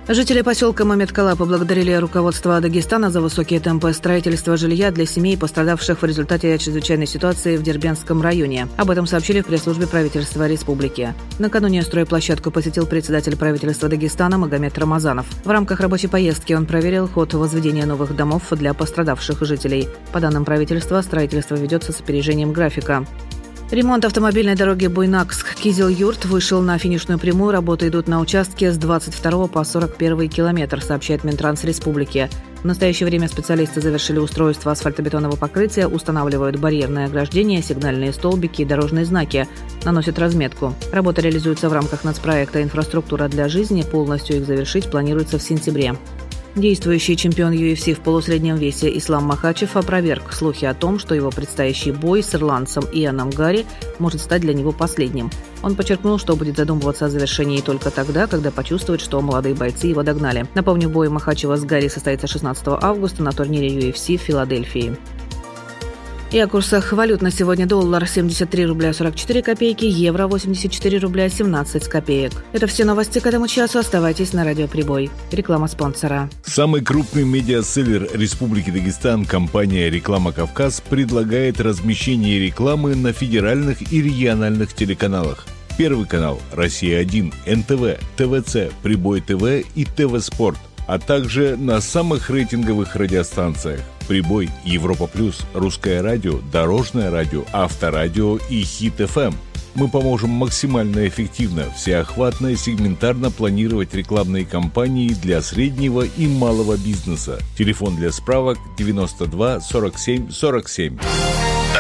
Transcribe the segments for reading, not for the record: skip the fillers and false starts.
Жители поселка Маметкала поблагодарили руководство Дагестана за высокие темпы строительства жилья для семей, пострадавших в результате чрезвычайной ситуации в Дербентском районе. Об этом сообщили в пресс-службе правительства республики. Накануне стройплощадку посетил председатель правительства Дагестана Магомед Рамазанов. В рамках рабочей поездки он проверил ход возведения новых домов для пострадавших жителей. По данным правительства, строительство ведется с опережением графика. Ремонт автомобильной дороги Буйнакск-Кизил-Юрт вышел на финишную прямую. Работы идут на участке с 22 по 41 километр, сообщает Минтранс Республики. В настоящее время специалисты завершили устройство асфальтобетонного покрытия, устанавливают барьерное ограждение, сигнальные столбики и дорожные знаки, наносят разметку. Работа реализуется в рамках нацпроекта «Инфраструктура для жизни». Полностью их завершить планируется в сентябре. Действующий чемпион UFC в полусреднем весе Ислам Махачев опроверг слухи о том, что его предстоящий бой с ирландцем Ианом Гарри может стать для него последним. Он подчеркнул, что будет задумываться о завершении только тогда, когда почувствует, что молодые бойцы его догнали. Напомню, бой Махачева с Гарри состоится 16 августа на турнире UFC в Филадельфии. И о курсах валют на сегодня: доллар 73 рубля 44 копейки, евро 84 рубля 17 копеек. Это все новости к этому часу. Оставайтесь на Радио Прибой. Реклама спонсора. Самый крупный медиаселлер Республики Дагестан, компания «Реклама Кавказ», предлагает размещение рекламы на федеральных и региональных телеканалах. Первый канал «Россия-1», НТВ, ТВЦ, Прибой ТВ и ТВ Спорт, а также на самых рейтинговых радиостанциях: Прибой, Европа Плюс, Русское радио, Дорожное радио, Авторадио и Хит ФМ. Мы поможем максимально эффективно, всеохватно и сегментарно планировать рекламные кампании для среднего и малого бизнеса. Телефон для справок 92 47 47.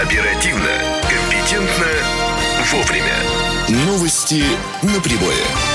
Оперативно, компетентно, вовремя. Новости на Прибое.